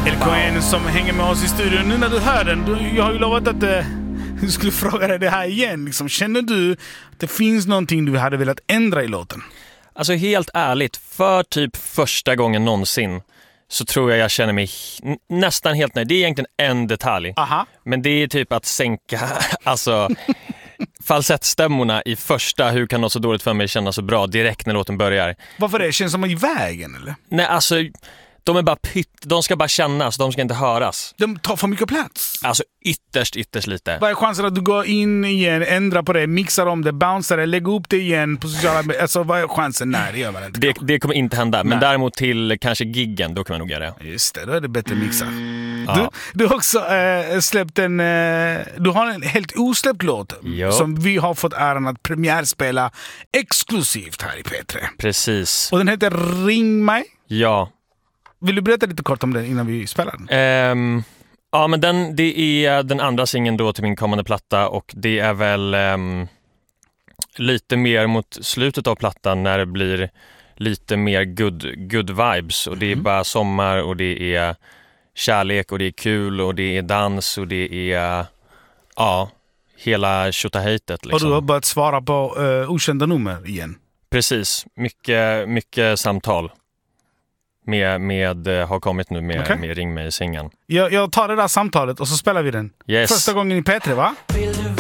LKN som hänger med oss i studion. Nu när du hör den, jag har ju lovat att du skulle fråga dig det här igen. Liksom, känner du att det finns någonting du hade velat ändra i låten? Alltså helt ärligt, för typ första gången någonsin så tror jag känner mig nästan helt nöjd. Det är egentligen en detalj. Aha. Men det är typ att sänka alltså falsettstämmorna i första Hur kan något så dåligt för mig kännas så bra direkt när låten börjar. Varför det? Känns som i vägen eller? Nej, alltså de är bara de ska bara kännas, de ska inte höras. De tar för mycket plats. Alltså ytterst lite. Vad är chansen att du går in igen, ändrar på det, mixar om det, bouncear det, lägger upp det igen på sociala medier? Alltså vad är chansen? Nej, det gör man inte. Det kommer inte hända. Men Nej. Däremot till kanske giggen, då kan man nog göra det. Just det, då är det bättre mixa. Ja. Du har också släppt en... du har en helt osläppt låt som vi har fått äran att premiärspela exklusivt här i P3. Precis. Och den heter Ring mig. Ja. Vill du berätta lite kort om den innan vi spelar den? Ja, men det är den andra singeln då till min kommande platta, och det är väl lite mer mot slutet av plattan när det blir lite mer good vibes, och det är bara sommar och det är kärlek och det är kul och det är dans och det är hela tjotahejtet liksom. Och du har börjat svara på okända nummer igen. Precis, mycket samtal med har kommit nu med Ring mig i singeln. Jag tar det där samtalet och så spelar vi den. Yes. Första gången i P3, va?